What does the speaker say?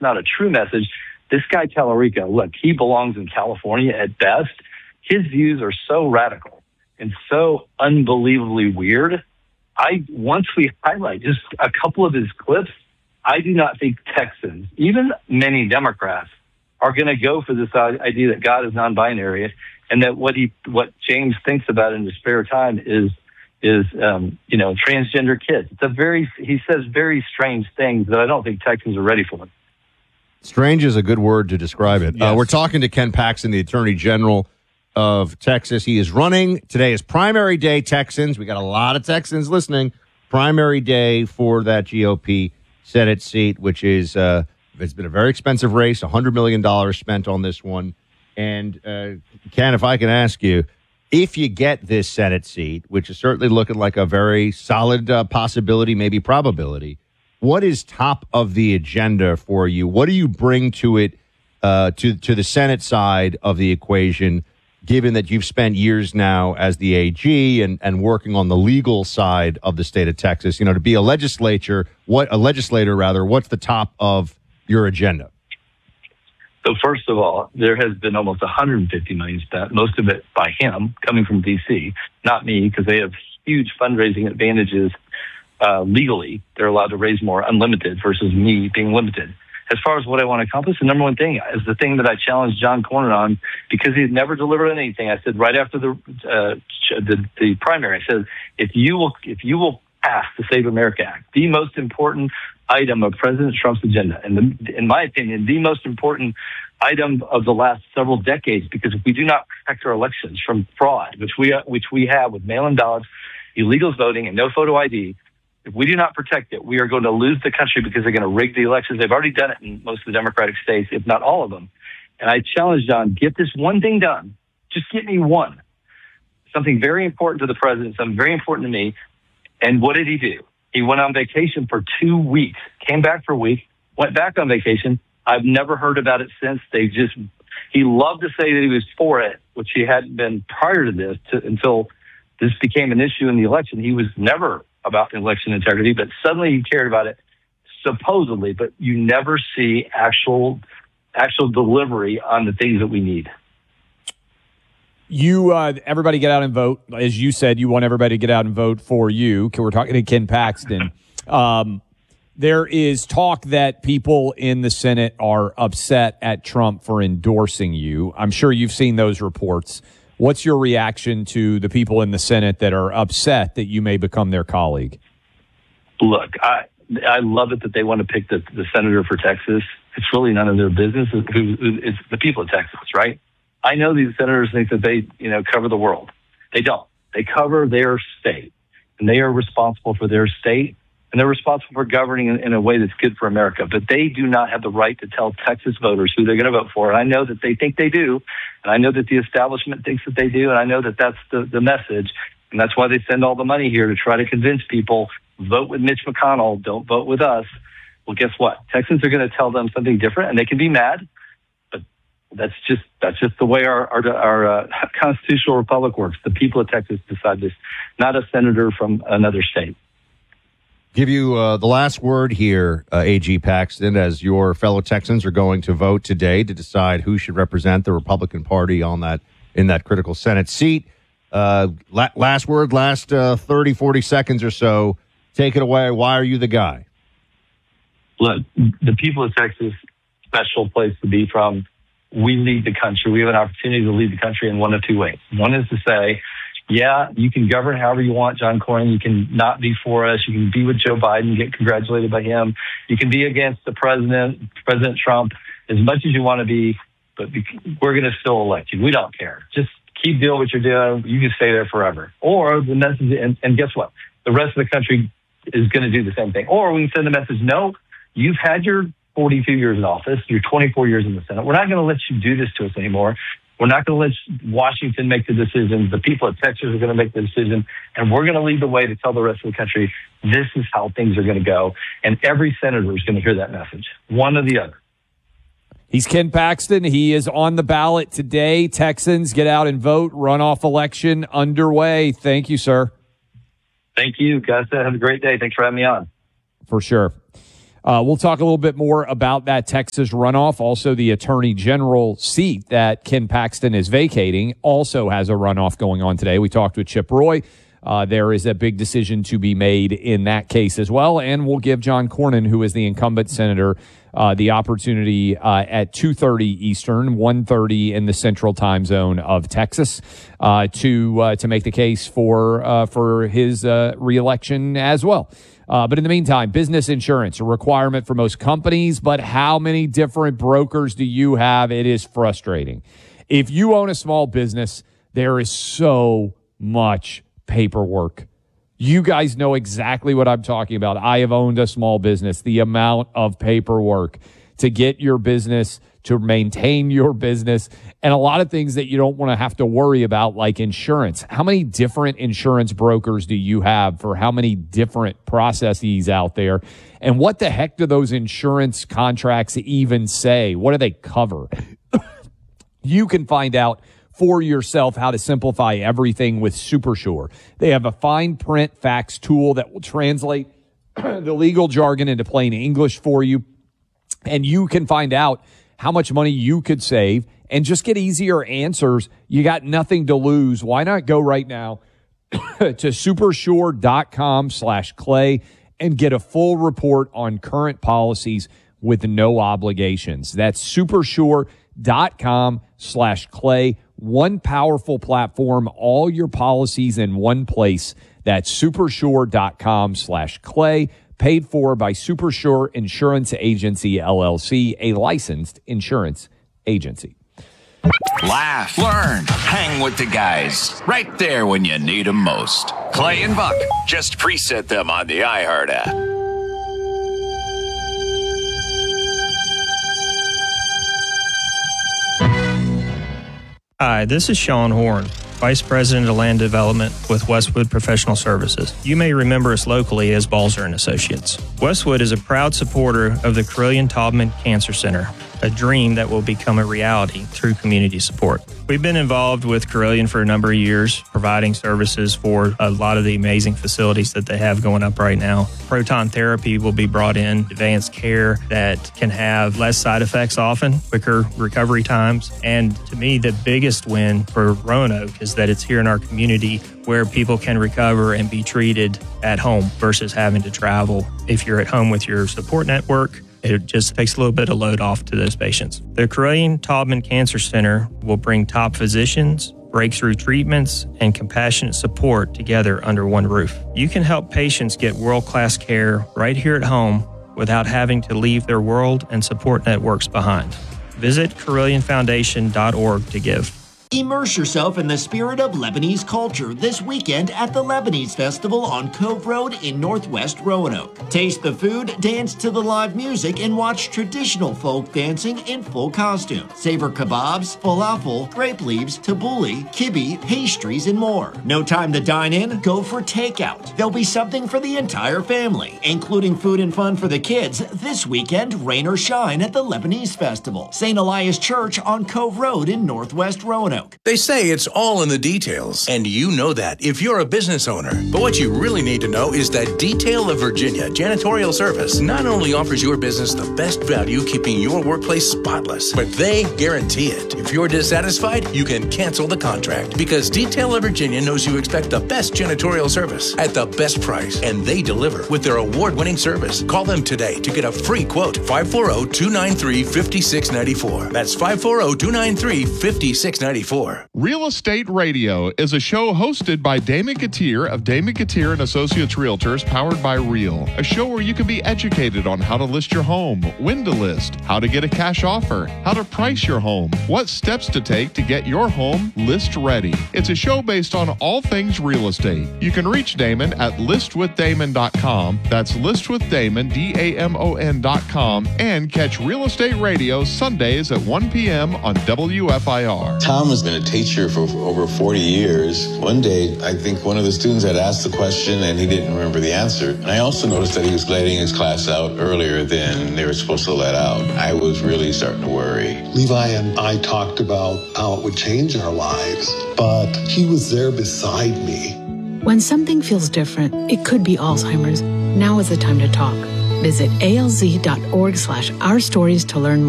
not a true message. This guy, Tallarico, look, he belongs in California at best. His views are so radical and so unbelievably weird. Once we highlight just a couple of his clips, I do not think Texans, even many Democrats, are going to go for this idea that God is non-binary and that what James thinks about in his spare time is transgender kids. He says very strange things that I don't think Texans are ready for. Strange is a good word to describe it. Yes. We're talking to Ken Paxton, the Attorney General of Texas. He is running. Today is primary day, Texans. We got a lot of Texans listening. Primary day for that GOP Senate seat, which is it's been a very expensive race, $100 million spent on this one. And Ken, if I can ask you, if you get this Senate seat, which is certainly looking like a very solid possibility, maybe probability, what is top of the agenda for you? What do you bring to it, to the Senate side of the equation, given that you've spent years now as the AG and working on the legal side of the state of Texas? To be a legislator, what's the top of your agenda? So first of all, there has been almost $150 million spent, most of it by him, coming from D.C., not me, because they have huge fundraising advantages legally. They're allowed to raise more unlimited versus me being limited. As far as what I want to accomplish, the number one thing is the thing that I challenged John Cornyn on, because he had never delivered anything. I said right after the primary, I said, if you will pass the Save America Act, the most important item of President Trump's agenda, and in my opinion, the most important item of the last several decades, because if we do not protect our elections from fraud, which we have with mail-in ballots, illegals voting, and no photo ID, if we do not protect it, we are going to lose the country because they're going to rig the elections. They've already done it in most of the Democratic states, if not all of them. And I challenge John, get this one thing done. Just get me one. Something very important to the president, something very important to me. And what did he do? He went on vacation for 2 weeks, came back for a week, went back on vacation. I've never heard about it since. He loved to say that he was for it, which he hadn't been prior to this, until this became an issue in the election. He was never about election integrity, but suddenly he cared about it, supposedly, but you never see actual delivery on the things that we need. Everybody get out and vote. As you said, you want everybody to get out and vote for you. We're talking to Ken Paxton. There is talk that people in the Senate are upset at Trump for endorsing you. I'm sure you've seen those reports. What's your reaction to the people in the Senate that are upset that you may become their colleague? Look, I love it that they want to pick the senator for Texas. It's really none of their business. It's the people of Texas, right? I know these senators think that they, cover the world. They don't. They cover their state, and they are responsible for their state, and they're responsible for governing in a way that's good for America. But they do not have the right to tell Texas voters who they're going to vote for. And I know that they think they do, and I know that the establishment thinks that they do, and I know that that's the message, and that's why they send all the money here to try to convince people, vote with Mitch McConnell, don't vote with us. Well, guess what? Texans are going to tell them something different, and they can be mad, but that's just the way our constitutional republic works. The people of Texas decide this, not a senator from another state. Give you the last word here, AG Paxton, as your fellow Texans are going to vote today to decide who should represent the Republican Party in that critical Senate seat. Last word, last 30, 40 seconds or so. Take it away. Why are you the guy? Look, the people of Texas, special place to be from. We lead the country. We have an opportunity to lead the country in one of two ways. One is to say, yeah, you can govern however you want, John Cornyn. You can not be for us. You can be with Joe Biden, get congratulated by him. You can be against the President Trump, as much as you want to be, but we're going to still elect you. We don't care. Just keep doing what you're doing. You can stay there forever. Or the message, and guess what? The rest of the country is going to do the same thing. Or we can send the message, no, you've had your 42 years in office. You're 24 years in the Senate. We're not going to let you do this to us anymore. We're not going to let Washington make the decision. The people of Texas are going to make the decision, and we're going to lead the way to tell the rest of the country this is how things are going to go. And every senator is going to hear that message, one or the other. He's Ken Paxton. He is on the ballot today. Texans, get out and vote. Runoff election underway. Thank you, sir. Thank you, guys. Have a great day. Thanks for having me on. For sure. We'll talk a little bit more about that Texas runoff. Also, the Attorney General seat that Ken Paxton is vacating also has a runoff going on today. We talked with Chip Roy. There is a big decision to be made in that case as well. And we'll give John Cornyn, who is the incumbent senator, the opportunity at 2:30 Eastern, 1:30 in the Central Time Zone of Texas, to make the case for his reelection as well. But in the meantime, business insurance, a requirement for most companies, but how many different brokers do you have? It is frustrating. If you own a small business, there is so much paperwork. You guys know exactly what I'm talking about. I have owned a small business. The amount of paperwork to get your business, to maintain your business, and a lot of things that you don't want to have to worry about, like insurance. How many different insurance brokers do you have for how many different processes out there? And what the heck do those insurance contracts even say? What do they cover? You can find out for yourself how to simplify everything with SuperSure. They have a fine print fax tool that will translate the legal jargon into plain English for you. And you can find out how much money you could save and just get easier answers. You got nothing to lose. Why not go right now to supersure.com/Clay and get a full report on current policies with no obligations. That's supersure.com/Clay. One powerful platform, all your policies in one place. That's supersure.com/Clay. Paid for by SuperSure Insurance Agency, LLC, a licensed insurance agency. Laugh, learn, hang with the guys. Right there when you need them most. Clay and Buck. Just preset them on the iHeart app. Hi, this is Sean Horn, Vice President of Land Development with Westwood Professional Services. You may remember us locally as Balzer & Associates. Westwood is a proud supporter of the Carilion-Taubman Cancer Center, a dream that will become a reality through community support. We've been involved with Carilion for a number of years, providing services for a lot of the amazing facilities that they have going up right now. Proton therapy will be brought in, advanced care that can have less side effects often, quicker recovery times. And to me, the biggest win for Roanoke is that it's here in our community where people can recover and be treated at home versus having to travel. If you're at home with your support network, it just takes a little bit of load off to those patients. The Carilion-Taubman Cancer Center will bring top physicians, breakthrough treatments, and compassionate support together under one roof. You can help patients get world-class care right here at home without having to leave their world and support networks behind. Visit CarillionFoundation.org to give. Immerse yourself in the spirit of Lebanese culture this weekend at the Lebanese Festival on Cove Road in Northwest Roanoke. Taste the food, dance to the live music, and watch traditional folk dancing in full costume. Savor kebabs, falafel, grape leaves, tabbouleh, kibbe, pastries, and more. No time to dine in? Go for takeout. There'll be something for the entire family, including food and fun for the kids this weekend, rain or shine at the Lebanese Festival. St. Elias Church on Cove Road in Northwest Roanoke. They say it's all in the details, and you know that if you're a business owner. But what you really need to know is that Detail of Virginia Janitorial Service not only offers your business the best value keeping your workplace spotless, but they guarantee it. If you're dissatisfied, you can cancel the contract because Detail of Virginia knows you expect the best janitorial service at the best price, and they deliver with their award-winning service. Call them today to get a free quote. 540-293-5694. That's 540-293-5694. Real Estate Radio is a show hosted by Damon Gautier of Damon Gautier & Associates Realtors, powered by Real. A show where you can be educated on how to list your home, when to list, how to get a cash offer, how to price your home, what steps to take to get your home list ready. It's a show based on all things real estate. You can reach Damon at listwithdamon.com. That's listwithdamon, DAMON.com, and catch Real Estate Radio Sundays at 1 p.m. on WFIR. Tom has been a teacher for over 40 years. One day, I think one of the students had asked the question and he didn't remember the answer. And I also noticed that he was letting his class out earlier than they were supposed to let out. I was really starting to worry. Levi and I talked about how it would change our lives, but he was there beside me. When something feels different, it could be Alzheimer's. Now is the time to talk. Visit alz.org/ourstories to learn more.